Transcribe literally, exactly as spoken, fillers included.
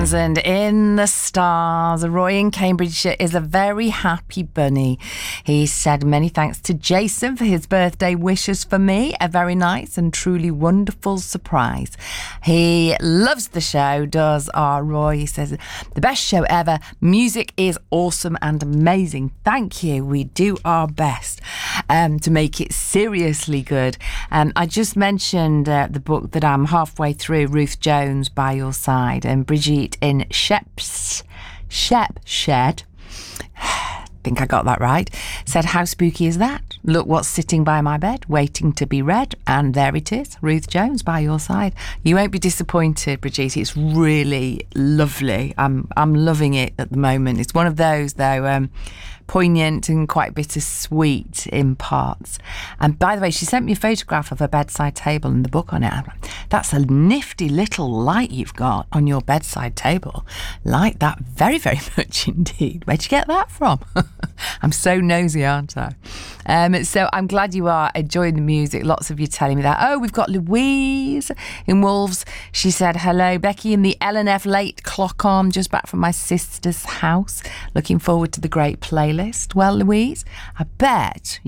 And in the stars, Roy in Cambridgeshire is a very happy bunny. He said many thanks to Jason for his birthday wishes for me. A very nice and truly wonderful surprise. He loves the show, does our Roy. He says, the best show ever. Music is awesome and amazing. Thank you. We do our best um, to make it seriously good. Um, I just mentioned uh, the book that I'm halfway through, Ruth Jones, By Your Side, and Brigitte in Shep's Shep Shed, I think I got that right, said, how spooky is that? Look what's sitting by my bed, waiting to be read. And there it is, Ruth Jones, By Your Side. You won't be disappointed, Brigitte. It's really lovely. I'm I'm loving it at the moment. It's one of those, though, um, poignant and quite bittersweet in parts. And by the way, she sent me a photograph of her bedside table and the book on it. I'm like, that's a nifty little light you've got on your bedside table. Like that very, very much indeed. Where'd you get that from? I'm so nosy, aren't I? Um, so I'm glad you are enjoying the music. Lots of you telling me that. Oh, we've got Louise in Wolves. She said, hello, Becky in the L and F late clock on, just back from my sister's house. Looking forward to the great playlist. Well, Louise, I bet